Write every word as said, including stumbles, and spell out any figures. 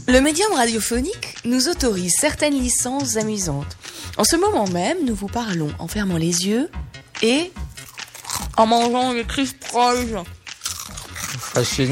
Le médium radiophonique nous autorise certaines licences amusantes. En ce moment même, nous vous parlons en fermant les yeux et en mangeant des crisp rolls. Fascinant, non ?